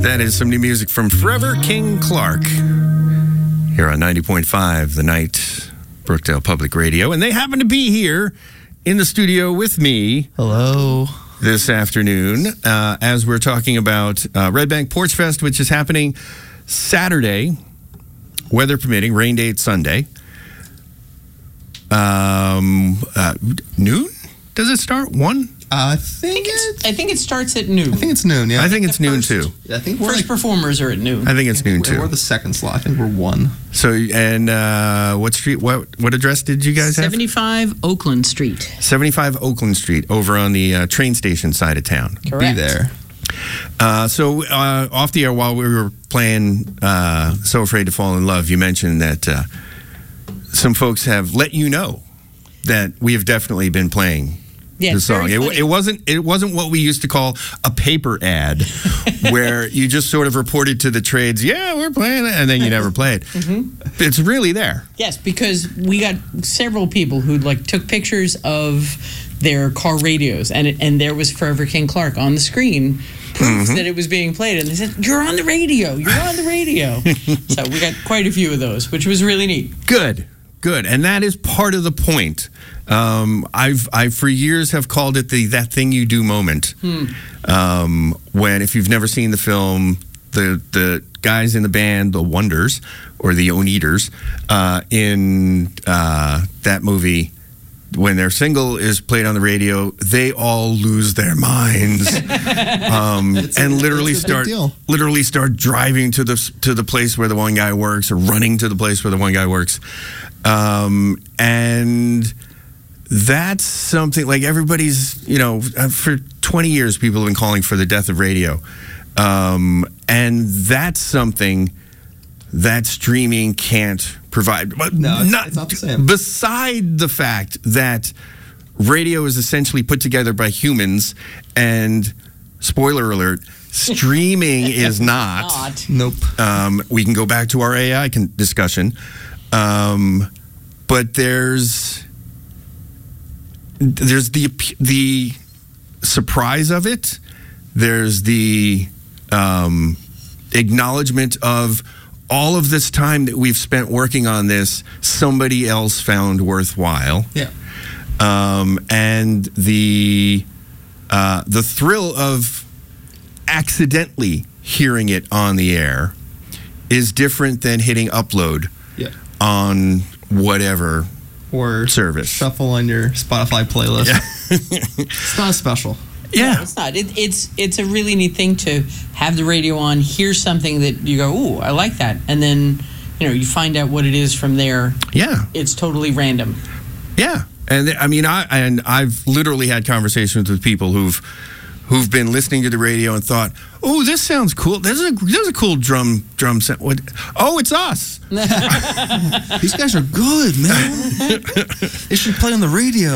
That is some new music from Forever King Clark here on 90.5 The Night, Brookdale Public Radio. And they happen to be here in the studio with me. Hello. This afternoon, as we're talking about Red Bank Porch Fest, which is happening Saturday, weather permitting, rain date Sunday. Noon? Does it start? 1? I think it starts at noon. I think it's noon, yeah. I think it's noon, too. I think First performers are at noon. I think it's noon, too. We're the second slot. I think we're 1. So, and what street, what address did you guys have? 75 Oakland Street. 75 Oakland Street, over on the train station side of town. Correct. Be there. So, off the air, while we were playing So Afraid to Fall in Love, you mentioned that some folks have let you know that we have definitely been playing the song. It wasn't what we used to call a paper ad, where you just sort of reported to the trades, yeah, we're playing it, and then you never play it. Mm-hmm. It's really there. Yes, because we got several people who took pictures of their car radios, and there was Forever King Clark on the screen, proof that it was being played, and they said, "You're on the radio. You're on the radio." So we got quite a few of those, which was really neat. Good, and that is part of the point. I've for years have called it the "that thing you do" moment. When, if you've never seen the film, the guys in the band, the Wonders or the Oneaters, in that movie, when their single is played on the radio, they all lose their minds, and literally start driving to the place where the one guy works, or running to the place where the one guy works, and that's something like everybody's, for 20 years, people have been calling for the death of radio. And that's something that streaming can't provide. But no, it's not the same. Beside the fact that radio is essentially put together by humans, and spoiler alert, streaming is not. Nope. We can go back to our AI discussion. But there's the surprise of it. There's the acknowledgement of all of this time that we've spent working on this, somebody else found worthwhile. Yeah. And the thrill of accidentally hearing it on the air is different than hitting upload on whatever or service. Shuffle on your Spotify playlist. Yeah. It's not special. Yeah. No, it's not. It's a really neat thing to have the radio on, hear something that you go, ooh, I like that. And then, you find out what it is from there. Yeah. It's totally random. Yeah. And I mean, I've literally had conversations with people who've been listening to the radio and thought, oh, this sounds cool. There's a cool drum set. Oh, it's us. These guys are good, man. They should play on the radio.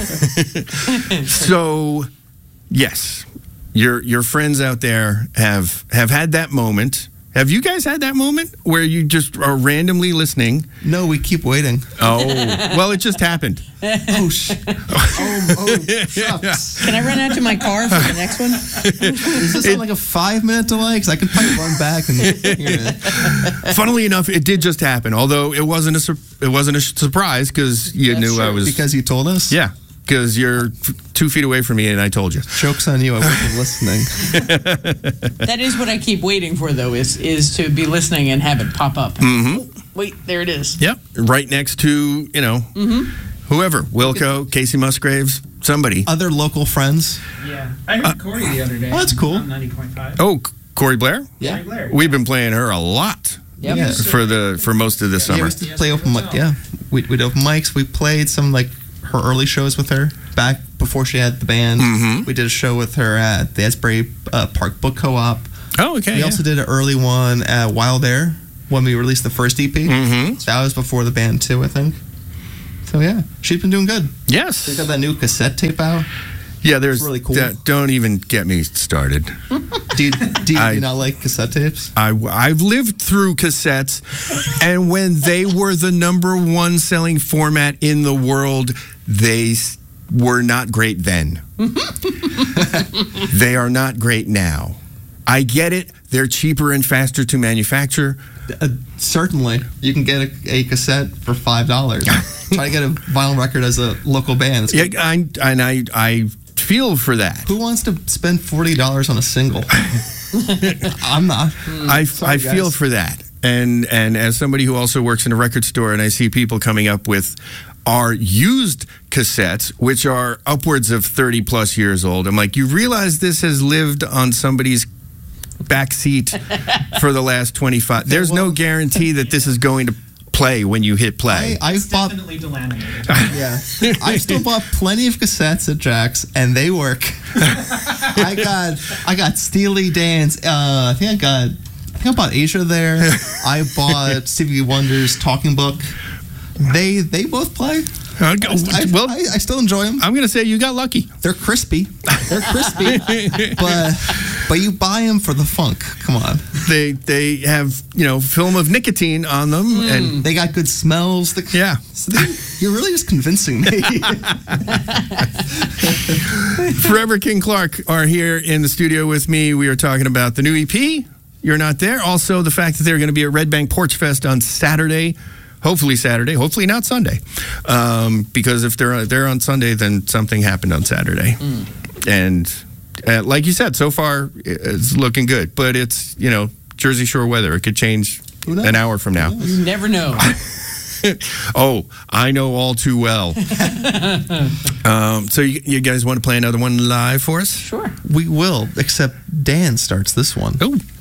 So, yes, your friends out there have had that moment. Have you guys had that moment where you just are randomly listening? No, we keep waiting. Oh, well, it just happened. Oh, shucks. Can I run out to my car for the next one? Is this on like a 5-minute delay? Because I could probably run back and hear it. Funnily enough, it did just happen. Although it wasn't a surprise, because you That's knew true. I was. Because you told us? Yeah. Because you're 2 feet away from me, and I told you. Joke's on you. I wasn't listening. That is what I keep waiting for, though, is to be listening and have it pop up. Mm-hmm. Oh, wait, there it is. Yep. Right next to, whoever. Wilco, Casey Musgraves, somebody. Other local friends? Yeah. I heard Corey the other day. Oh, that's cool. On 90.5. Oh, Corey Blair? Yeah. Corey Blair. We've been playing her a lot Yep. Yeah. for most of the Yeah, summer. we used to play open mic. Yeah. We'd open mics. We played some, her early shows with her back before she had the band. Mhm. We did a show with her at the Asbury Park Book Co-op. Oh, okay. We also did an early one at Wild Air when we released the first EP. Mhm. That was before the band too, I think. So yeah, she's been doing good. Yes. She's got that new cassette tape out. Yeah, there's It's really cool. Don't even get me started. Do you not like cassette tapes? I've lived through cassettes, and when they were the number one selling format in the world, they were not great then. They are not great now. I get it. They're cheaper and faster to manufacture. Certainly, you can get a cassette for $5. Try to get a vinyl record as a local band. It's Yeah, I feel for that. Who wants to spend $40 on a single? I'm not. I Sorry, feel guys. for that. And as somebody who also works in a record store, and I see people coming up with our used cassettes, which are upwards of 30 plus years old. I'm like, you realize this has lived on somebody's back seat for the last 25. There's no guarantee that this is going to play when you hit play. I've It's bought. definitely delaminated. Yeah, I still bought plenty of cassettes at Jack's, and they work. I got Steely Dan's. I think I bought Asia there. I bought Stevie Wonder's Talking Book. They both play. Well, I still enjoy them. I'm going to say you got lucky. They're crispy. They're crispy, but you buy them for the funk. Come on, They have, film of nicotine on them, and they got good smells. yeah. You're really just convincing me. Forever King Clark are here in the studio with me. We are talking about the new EP. You're not there. Also, the fact that they're going to be at Red Bank Porch Fest on Saturday. Hopefully Saturday. Hopefully not Sunday. Because if they're on Sunday, then something happened on Saturday. And like you said, so far it's looking good. But it's, Jersey Shore weather. It could change Who knows? an hour from now. You never know. Oh, I know all too well. So you guys want to play another one live for us? Sure. We will, except Dan starts this one. Oh.